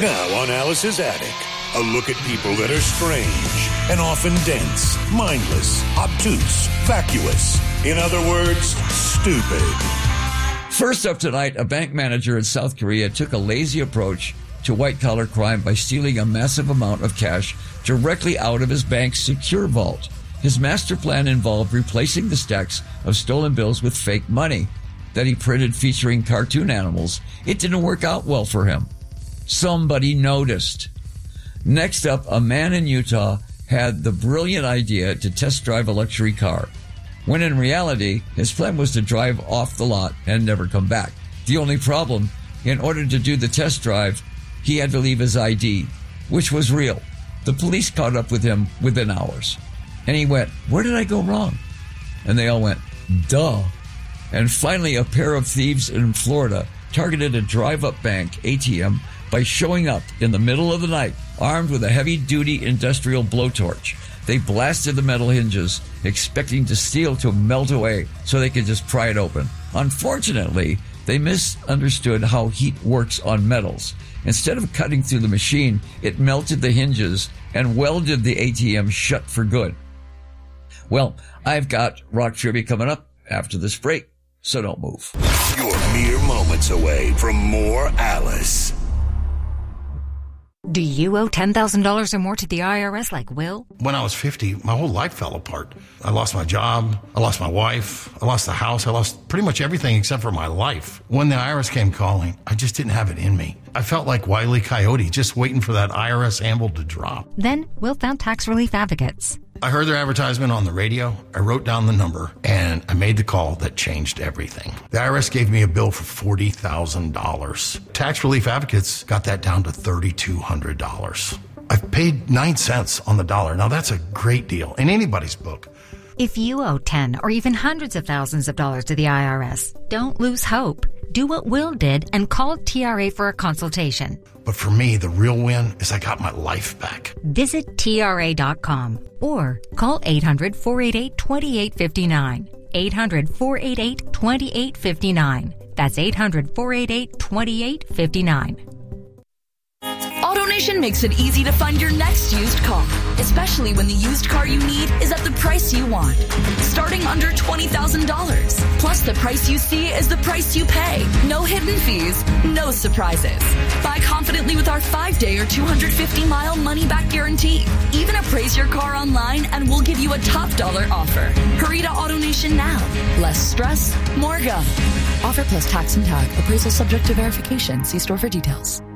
Now on Alice's Attic, a look at people that are strange and often dense, mindless, obtuse, vacuous. In other words, stupid. First up tonight, a bank manager in South Korea took a lazy approach to white-collar crime by stealing a massive amount of cash directly out of his bank's secure vault. His master plan involved replacing the stacks of stolen bills with fake money that he printed featuring cartoon animals. It didn't work out well for him. Somebody noticed. Next up, a man in Utah had the brilliant idea to test drive a luxury car, when in reality, his plan was to drive off the lot and never come back. The only problem, in order to do the test drive, he had to leave his ID, which was real. The police caught up with him within hours. And he went, "Where did I go wrong?" And they all went, "Duh." And finally, a pair of thieves in Florida targeted a drive-up bank ATM by showing up in the middle of the night, armed with a heavy-duty industrial blowtorch. They blasted the metal hinges, expecting to steal to melt away so they could just pry it open. Unfortunately, they misunderstood how heat works on metals. Instead of cutting through the machine, it melted the hinges and welded the ATM shut for good. Well, I've got rock trivia coming up after this break, so don't move. You're mere moments away from more Alice. Do you owe $10,000 or more to the IRS like Will? When I was 50, my whole life fell apart. I lost my job, I lost my wife, I lost the house, I lost pretty much everything except for my life. When the IRS came calling, I just didn't have it in me. I felt like Wile E. Coyote, just waiting for that IRS anvil to drop. Then Will found Tax Relief Advocates. I heard their advertisement on the radio, I wrote down the number, and I made the call that changed everything. The IRS gave me a bill for $40,000. Tax Relief Advocates got that down to $3,200. I've paid 9 cents on the dollar. Now that's a great deal in anybody's book. If you owe 10 or even hundreds of thousands of dollars to the IRS, don't lose hope. Do what Will did and call TRA for a consultation. But for me, the real win is I got my life back. Visit TRA.com or call 800-488-2859. 800-488-2859. That's 800-488-2859. AutoNation makes it easy to find your next used car, especially when the used car you need is at the price you want. Starting under $20,000. Plus, the price you see is the price you pay. No hidden fees, no surprises. Buy confidently with our 5-day or 250-mile money-back guarantee. Even appraise your car online and we'll give you a top dollar offer. Hurry to AutoNation now. Less stress, more go. Offer plus tax and tag. Appraisal subject to verification. See store for details.